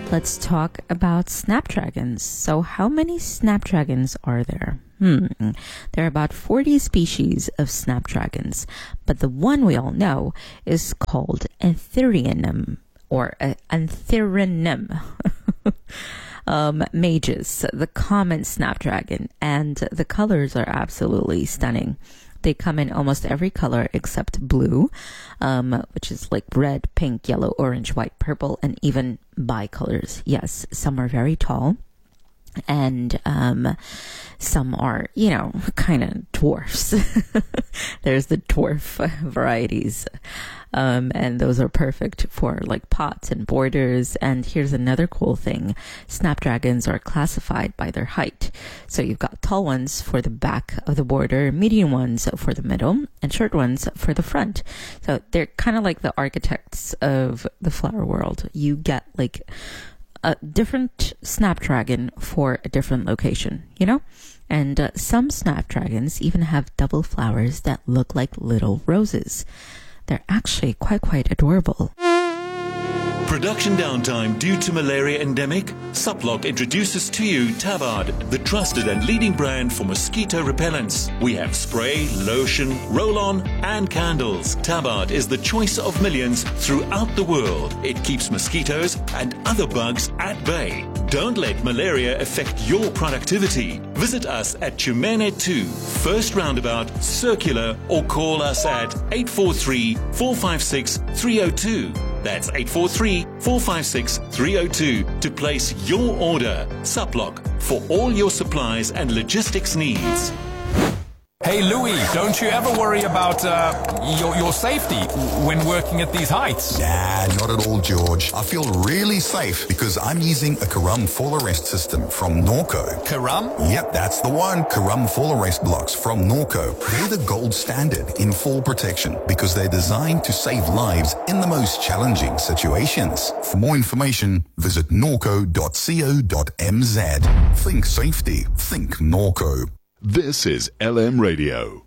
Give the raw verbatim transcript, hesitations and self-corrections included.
let's talk about snapdragons. So how many snapdragons are there? Hmm. There are about forty species of snapdragons, but the one we all know is called Antherianum or uh, Antherianum. um, mages, the common snapdragon, and the colors are absolutely stunning. They come in almost every color except blue, um, which is like red, pink, yellow, orange, white, purple, and even bicolors. Yes, some are very tall. And um, some are, you know, kind of dwarfs. There's the dwarf varieties. Um, and those are perfect for like pots and borders. And here's another cool thing. Snapdragons are classified by their height. So you've got tall ones for the back of the border, medium ones for the middle, and short ones for the front. So they're kind of like the architects of the flower world. You get like a different snapdragon for a different location, you know? And uh, some snapdragons even have double flowers that look like little roses. They're actually quite, quite adorable. Production downtime due to malaria endemic? Suplock introduces to you Tabard, the trusted and leading brand for mosquito repellents. We have spray, lotion, roll-on and candles. Tabard is the choice of millions throughout the world. It keeps mosquitoes and other bugs at bay. Don't let malaria affect your productivity. Visit us at Chumene two, First Roundabout, Circular, or call us at eight four three, four five six, three oh two. That's eight four three, four five six, three oh two to place your order. Suplock, for all your supplies and logistics needs. Hey Louis, don't you ever worry about uh, your, your safety when working at these heights? Nah, not at all, George. I feel really safe because I'm using a Karam fall arrest system from Norco. Karam? Yep, that's the one. Karam fall arrest blocks from Norco. They're the gold standard in fall protection because they're designed to save lives in the most challenging situations. For more information, visit norco dot co dot m z. Think safety. Think Norco. This is L M Radio.